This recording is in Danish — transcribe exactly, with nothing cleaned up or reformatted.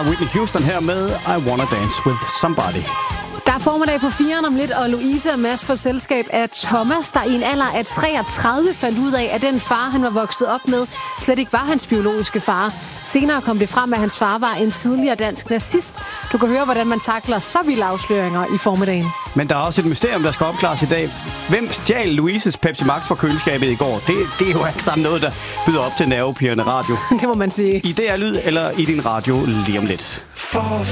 Whitney Houston her med I Wanna Dance With Somebody. Der er formiddag på firen om lidt, og Louise og Mads får selskab af Thomas, der i en alder af treogtredive fandt ud af, at den far, han var vokset op med, slet ikke var hans biologiske far. Senere kom det frem, at hans far var en tidligere dansk nazist. Du kan høre, hvordan man takler så vilde afsløringer i formiddagen. Men der er også et mysterium, der skal opklares i dag. Hvem stjal Louises Pepsi Max fra køleskabet i går? Det, det er jo alt sammen noget, der byder op til nervepirrende radio. Det må man sige. I D R Lyd eller i din radio lige om lidt. For